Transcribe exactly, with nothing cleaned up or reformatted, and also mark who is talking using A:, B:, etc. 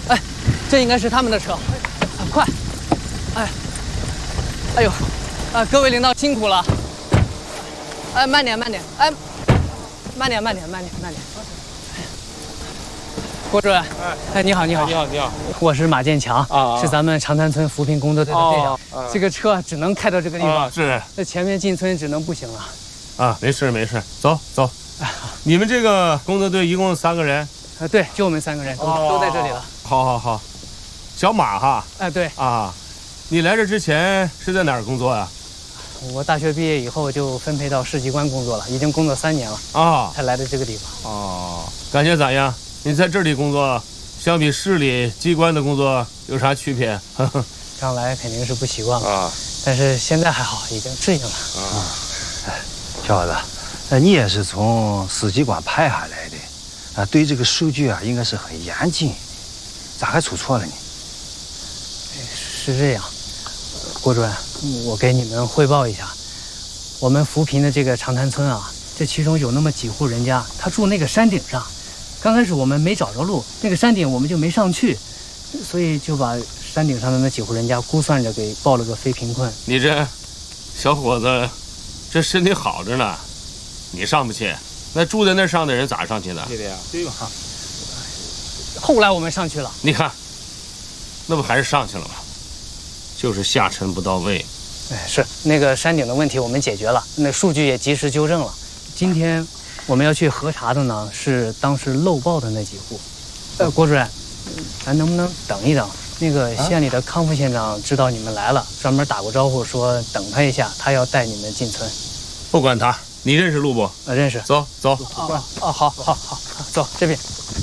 A: 哎，这应该是他们的车，很快。哎，哎呦，啊，各位领导辛苦了。哎，慢点，慢点，哎，慢点，慢点，慢点，慢点。郭主任，哎，哎，你好，你好，
B: 你好，你好，
A: 我是马建强，
B: 啊，
A: 是咱们长滩村扶贫工作队的队长。这个车只能开到这个地方，
B: 是，
A: 那前面进村只能步行了。
B: 啊，没事没事，走走。你们这个工作队一共三个人？
A: 啊，对，就我们三个人，都都在这里了。
B: 好好好，小马哈。
A: 哎，对
B: 啊，你来这之前是在哪儿工作呀？
A: 我大学毕业以后就分配到市机关工作了，已经工作三年了啊，才来的这个地方。
B: 哦，感觉咋样？你在这里工作，相比市里机关的工作有啥区别？
A: 刚来肯定是不习惯了啊，但是现在还好，已经适应了。
C: 啊，哎，小伙子，呃，你也是从司机关派下来的，啊，对这个数据啊，应该是很严谨，咋还出错了呢？
A: 是这样，郭主任，我给你们汇报一下，我们扶贫的这个长滩村啊，这其中有那么几户人家，他住那个山顶上。刚开始我们没找着路，那个山顶我们就没上去，所以就把山顶上的那几户人家估算着给报了个非贫困。
B: 你这小伙子，这身体好着呢，你上不去，那住在那上的人咋上去的？
C: 对的呀，对吧？
A: 后来我们上去了，
B: 你看，那不还是上去了吗？就是下沉不到位。
A: 哎，是那个山顶的问题我们解决了，那数据也及时纠正了。今天我们要去核查的呢，是当时漏报的那几户。呃，郭主任，咱能不能等一等？那个县里的康复县长知道你们来了，专门打过招呼说等他一下，他要带你们进村。
B: 不管他，你认识路不？
A: 呃，认识。
B: 走走。
A: 哦哦，好好好，走这边。